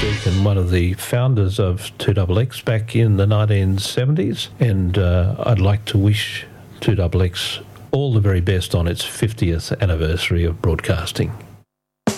Deacon, one of the founders of 2XX back in the 1970s, and I'd like to wish 2XX all the very best on its 50th anniversary of broadcasting.